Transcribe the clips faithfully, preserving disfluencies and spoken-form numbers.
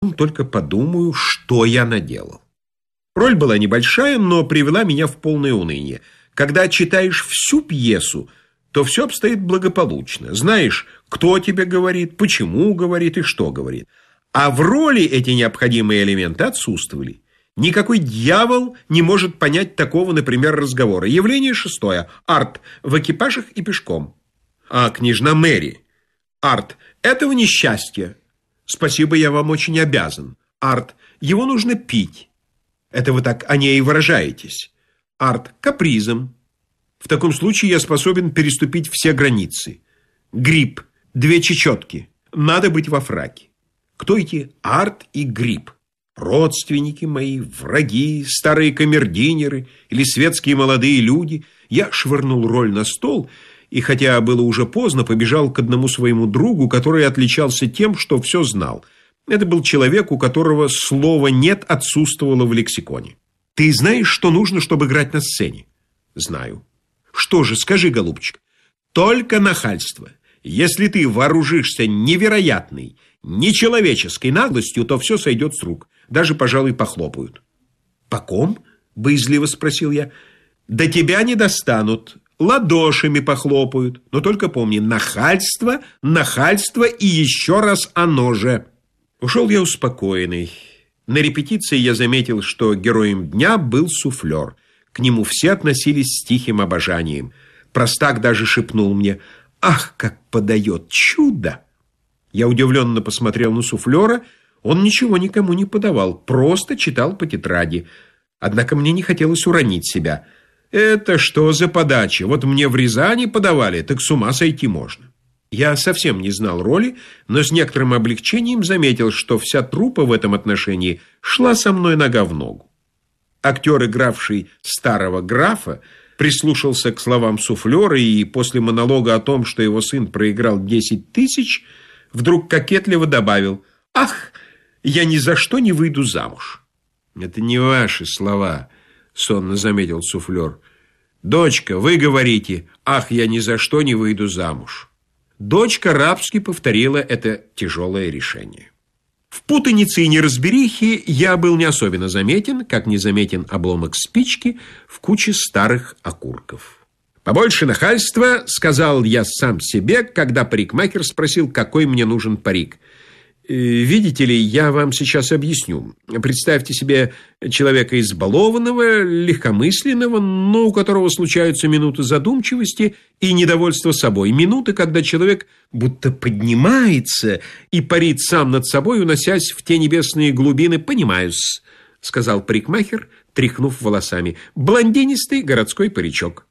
Только подумаю, что я наделал. Роль была небольшая, но привела меня в полное уныние. Когда читаешь всю пьесу, то все обстоит благополучно. Знаешь, кто тебе говорит, почему говорит и что говорит. А в роли эти необходимые элементы отсутствовали. Никакой дьявол не может понять такого, например, разговора. Явление шестое. Арт. В экипажах и пешком. А княжна Мэри. Арт. Этого несчастья. Спасибо, я вам очень обязан. Арт. Его нужно пить. Это вы так о ней выражаетесь. Арт. Капризом. В таком случае я способен переступить все границы. Гриб. Две чечетки. Надо быть во фраке. Кто эти Арт и Гриб? Родственники мои, враги, старые камердинеры или светские молодые люди. Я швырнул роль на стол и, хотя было уже поздно, побежал к одному своему другу, который отличался тем, что все знал. Это был человек, у которого слова «нет» отсутствовало в лексиконе. «Ты знаешь, что нужно, чтобы играть на сцене?» «Знаю». «Что же, скажи, голубчик, только нахальство. Если ты вооружишься невероятной, нечеловеческой наглостью, то все сойдет с рук. Даже, пожалуй, похлопают». «По ком?» – боязливо спросил я. «До тебя не достанут. Ладошами похлопают. Но только помни, нахальство, нахальство и еще раз оно же». Ушел я успокоенный. На репетиции я заметил, что героем дня был суфлер. К нему все относились с тихим обожанием. Простак даже шепнул мне: «Ах, как подает! Чудо!» Я удивленно посмотрел на суфлера. Он ничего никому не подавал, просто читал по тетради. Однако мне не хотелось уронить себя. «Это что за подача? Вот мне в Рязани подавали, так с ума сойти можно». Я совсем не знал роли, но с некоторым облегчением заметил, что вся труппа в этом отношении шла со мной нога в ногу. Актер, игравший старого графа, прислушался к словам суфлера и после монолога о том, что его сын проиграл десять тысяч, вдруг кокетливо добавил: «Ах, я ни за что не выйду замуж». «Это не ваши слова», — сонно заметил суфлер. «Дочка, вы говорите: ах, я ни за что не выйду замуж». Дочка рабски повторила это тяжелое решение. В путанице и неразберихе я был не особенно заметен, как не заметен обломок спички в куче старых окурков. «Побольше нахальства», — сказал я сам себе, когда парикмахер спросил, какой мне нужен парик. «Видите ли, я вам сейчас объясню. Представьте себе человека избалованного, легкомысленного, но у которого случаются минуты задумчивости и недовольства собой. Минуты, когда человек будто поднимается и парит сам над собой, уносясь в те небесные глубины. Понимаю-с», — сказал парикмахер, тряхнув волосами. «Блондинистый городской паричок».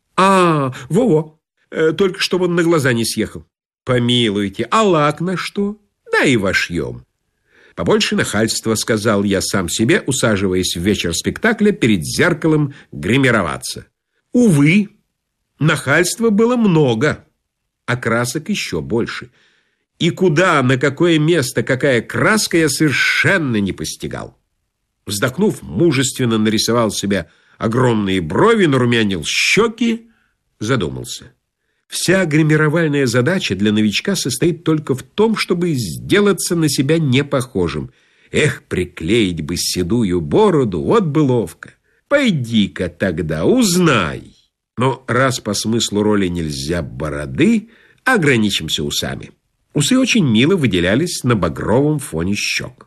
«А, во-во, только чтобы он на глаза не съехал». «Помилуйте, а лак на что?» «Да и вошьем». «Побольше нахальства», — сказал я сам себе, усаживаясь в вечер спектакля перед зеркалом гримироваться. Увы, нахальства было много, а красок еще больше. И куда, на какое место, какая краска, я совершенно не постигал. Вздохнув, мужественно нарисовал себе огромные брови, нарумянил щеки, задумался. Вся гримировальная задача для новичка состоит только в том, чтобы сделаться на себя непохожим. Эх, приклеить бы седую бороду, вот бы ловко. Пойди-ка тогда, узнай. Но раз по смыслу роли нельзя бороды, ограничимся усами. Усы очень мило выделялись на багровом фоне щек.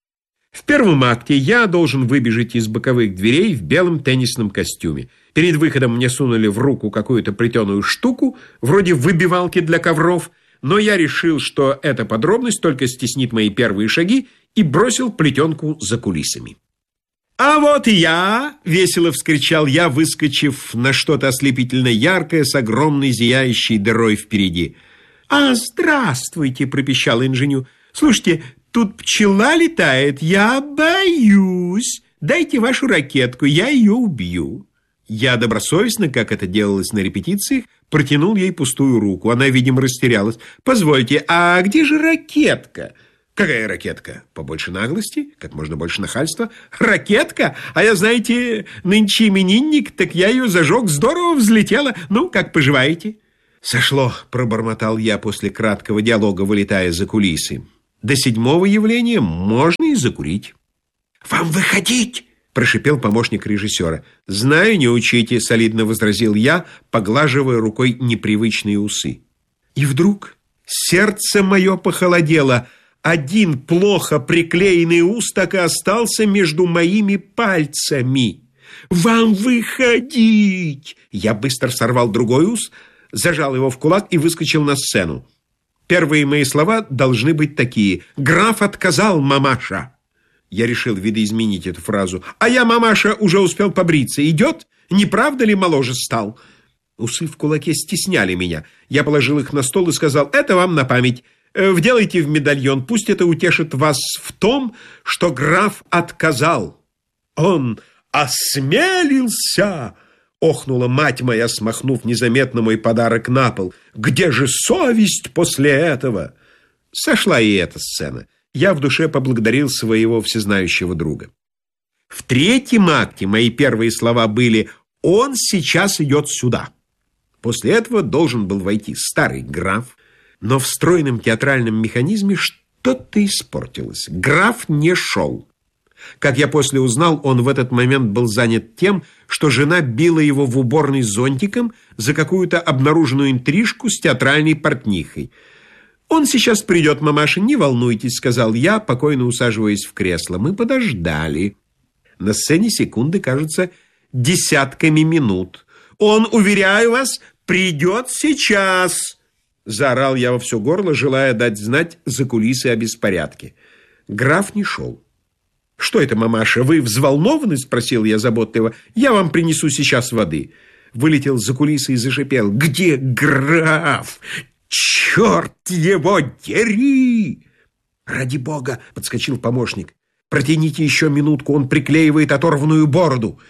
В первом акте я должен выбежать из боковых дверей в белом теннисном костюме. Перед выходом мне сунули в руку какую-то плетеную штуку, вроде выбивалки для ковров, но я решил, что эта подробность только стеснит мои первые шаги, и бросил плетенку за кулисами. «А вот и я!» — весело вскричал я, выскочив на что-то ослепительно яркое с огромной зияющей дырой впереди. «А, здравствуйте!» — пропищал инженю. «Слушайте, тут пчела летает, я боюсь. Дайте вашу ракетку, я ее убью». Я добросовестно, как это делалось на репетициях, протянул ей пустую руку. Она, видимо, растерялась. «Позвольте, а где же ракетка?» «Какая ракетка? Побольше наглости, как можно больше нахальства». «Ракетка? А я, знаете, нынче именинник, так я ее зажег, здорово взлетела. Ну, как поживаете?» «Сошло», — пробормотал я после краткого диалога, вылетая за кулисы. До седьмого явления можно и закурить. «Вам выходить!» – прошипел помощник режиссера. «Знаю, не учите», – солидно возразил я, поглаживая рукой непривычные усы. И вдруг сердце мое похолодело. Один плохо приклеенный ус так и остался между моими пальцами. «Вам выходить!» Я быстро сорвал другой ус, зажал его в кулак и выскочил на сцену. Первые мои слова должны быть такие: «Граф отказал, мамаша». Я решил видоизменить эту фразу. «А я, мамаша, уже успел побриться. Идет? Не правда ли моложе стал?» Усы в кулаке стесняли меня. Я положил их на стол и сказал: «Это вам на память. Вделайте в медальон. Пусть это утешит вас в том, что граф отказал». «Он осмелился!» — охнула мать моя, смахнув незаметно мой подарок на пол. «Где же совесть после этого?» Сошла и эта сцена. Я в душе поблагодарил своего всезнающего друга. В третьем акте мои первые слова были: «Он сейчас идет сюда». После этого должен был войти старый граф, но в стройном театральном механизме что-то испортилось. Граф не шел. Как я после узнал, он в этот момент был занят тем, что жена била его в уборной зонтиком за какую-то обнаруженную интрижку с театральной портнихой. «Он сейчас придет, мамаша, не волнуйтесь», — сказал я, покойно усаживаясь в кресло. Мы подождали. На сцене секунды кажутся десятками минут. «Он, уверяю вас, придет сейчас», — заорал я во все горло, желая дать знать за кулисы о беспорядке. Граф не шел. «Что это, мамаша, вы взволнованы?» — спросил я заботливо. «Я вам принесу сейчас воды». Вылетел за кулисы и зашипел: «Где граф? Черт его дери!» «Ради бога!» — подскочил помощник. «Протяните еще минутку, он приклеивает оторванную бороду».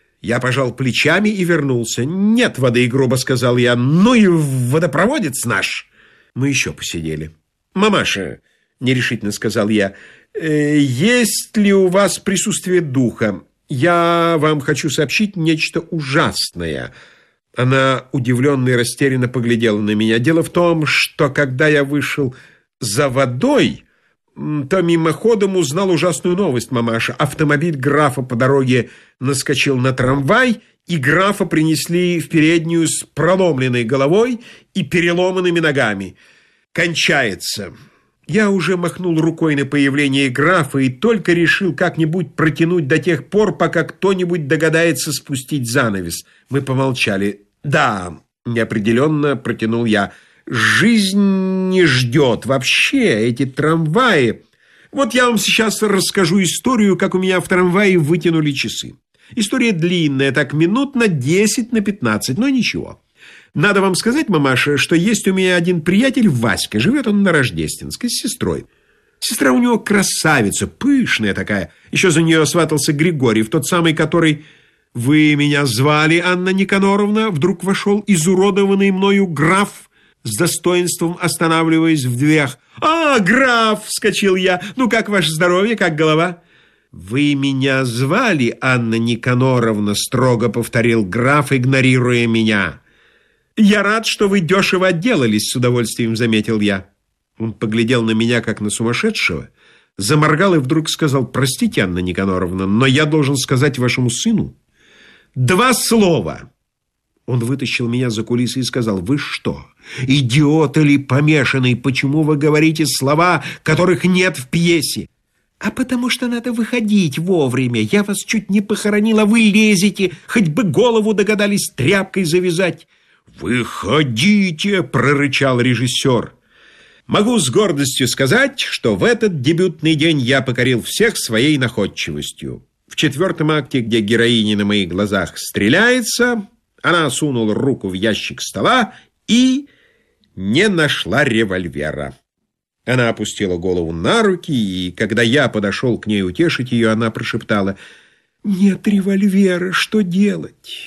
Я пожал плечами и вернулся. «Нет воды», — грубо сказал я. «Ну и водопроводец наш». Мы еще посидели. «Мамаша», — нерешительно сказал я, э, «есть ли у вас присутствие духа? Я вам хочу сообщить нечто ужасное». Она удивленно и растерянно поглядела на меня. «Дело в том, что когда я вышел за водой, то мимоходом узнал ужасную новость, мамаша. Автомобиль графа по дороге наскочил на трамвай, и графа принесли в переднюю с проломленной головой и переломанными ногами. Кончается». Я уже махнул рукой на появление графа и только решил как-нибудь протянуть до тех пор, пока кто-нибудь догадается спустить занавес. Мы помолчали. «Да», — неопределенно протянул я, — «жизнь не ждет. Вообще, эти трамваи...» Вот я вам сейчас расскажу историю, как у меня в трамвае вытянули часы. История длинная, так минут на десять, на пятнадцать, но ничего. Надо вам сказать, мамаша, что есть у меня один приятель, Васька. Живет он на Рождественской с сестрой. Сестра у него красавица, пышная такая. Еще за нее сватался Григорьев, тот самый, который... «Вы меня звали, Анна Никаноровна?» Вдруг вошел изуродованный мною граф, с достоинством останавливаясь в дверях. «А, граф!» — вскочил я. «Ну, как ваше здоровье, как голова?» «Вы меня звали, Анна Никаноровна?» — строго повторил граф, игнорируя меня. «Я рад, что вы дешево отделались», — с удовольствием заметил я. Он поглядел на меня, как на сумасшедшего, заморгал и вдруг сказал: «Простите, Анна Никаноровна, но я должен сказать вашему сыну два слова». Он вытащил меня за кулисы и сказал: «Вы что, идиот или помешанный? Почему вы говорите слова, которых нет в пьесе?» «А потому что надо выходить вовремя. Я вас чуть не похоронила, вы лезете, хоть бы голову догадались тряпкой завязать». «Выходите!» — прорычал режиссер. Могу с гордостью сказать, что в этот дебютный день я покорил всех своей находчивостью. В четвертом акте, где героиня на моих глазах стреляется, она сунула руку в ящик стола и не нашла револьвера. Она опустила голову на руки, и когда я подошел к ней утешить ее, она прошептала: «Нет револьвера, что делать?»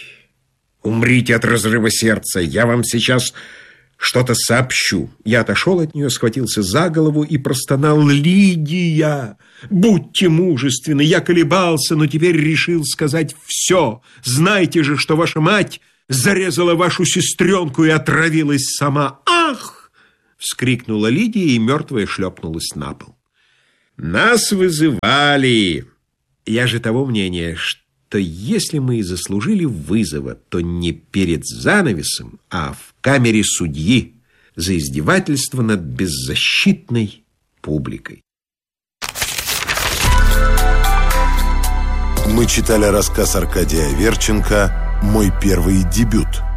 «Умрите от разрыва сердца, я вам сейчас что-то сообщу». Я отошел от нее, схватился за голову и простонал: «Лидия, будьте мужественны, я колебался, но теперь решил сказать все. Знаете же, что ваша мать зарезала вашу сестренку и отравилась сама». «Ах!» — вскрикнула Лидия, и мертвая шлепнулась на пол. «Нас вызывали!» Я же того мнения, что если мы и заслужили вызова, то не перед занавесом, а в камере судьи за издевательство над беззащитной публикой. Мы читали рассказ Аркадия Аверченко «Мой первый дебют».